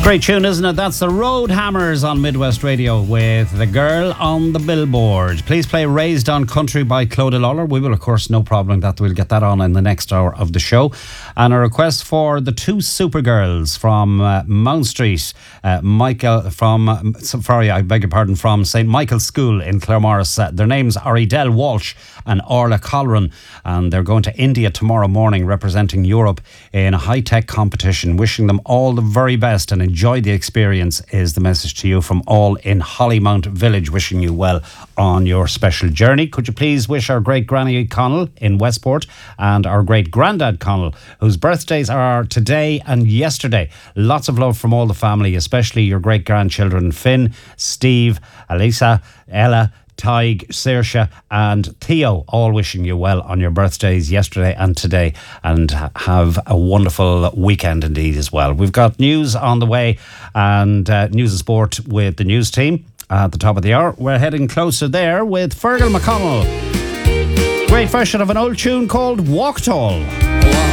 Great tune, isn't it? That's the Roadhammers on Midwest Radio with The Girl on the Billboard. Please play Raised on Country by Clodagh Lawler. We will, of course, no problem that we'll get that on in the next hour of the show. And a request for the two Supergirls from Mount Street. Michael from, from St. Michael's School in Claremorris. Their names are Edel Walsh and Orla Colleran. And they're going to India tomorrow morning representing Europe in a high-tech competition. Wishing them all the very best and enjoy the experience is the message to you from all in Hollymount Village. Wishing you well on your special journey. Could you please wish our great Granny Connell in Westport and our great Grandad Connell, whose birthdays are today and yesterday. Lots of love from all the family, especially your great grandchildren Finn, Steve, Elisa, Ella, Tig, Saoirse and Theo, all wishing you well on your birthdays yesterday and today, and have a wonderful weekend indeed as well. We've got news on the way and news and sport with the news team at the top of the hour. We're heading closer there with Fergal McConnell. Great version of an old tune called Walk Tall.